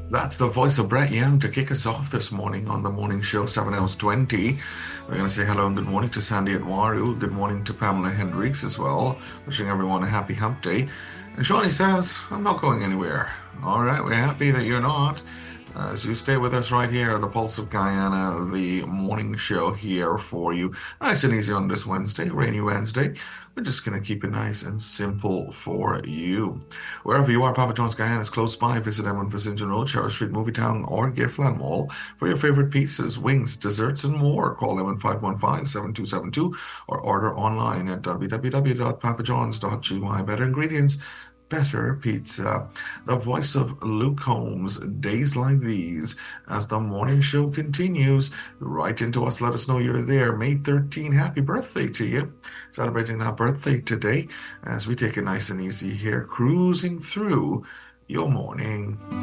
That's the voice of Brett Young to kick us off this morning on the morning show, 7 hours 20. We're going to say hello and good morning to Sandy Atwaru. Good morning to Pamela Hendricks as well. Wishing everyone a happy hump day. And Shawnee says, I'm not going anywhere. All right, we're happy that you're not. As you stay with us right here, the Pulse of Guyana, the morning show here for you. Nice and easy on this Wednesday, rainy Wednesday. We're just going to keep it nice and simple for you. Wherever you are, Papa John's Guyana is close by. Visit them on Vicinton Road, Charles Street, Movietown, or Giftland Mall for your favorite pizzas, wings, desserts, and more. Call them at 515-7272 or order online at www.papajohns.gy. Better ingredients, better pizza. The voice of Luke Holmes, days like these, as the morning show continues. Write into us, let us know you're there. May 13, happy birthday to you. Celebrating that birthday today as we take it nice and easy here, cruising through your morning.